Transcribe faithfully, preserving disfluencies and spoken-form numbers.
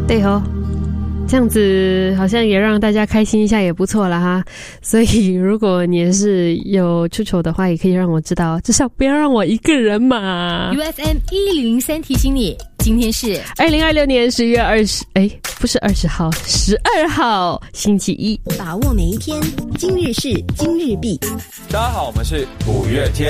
对哦，这样子好像也让大家开心一下也不错啦哈。所以如果你也是有出糗的话，也可以让我知道，至少不要让我一个人嘛。 U F M 一零零三提醒你，今天是二零二六年十月二十，哎，不是二十号，十二号星期一。 把握每一天，今日事今日毕。 大家好，我们是五月天。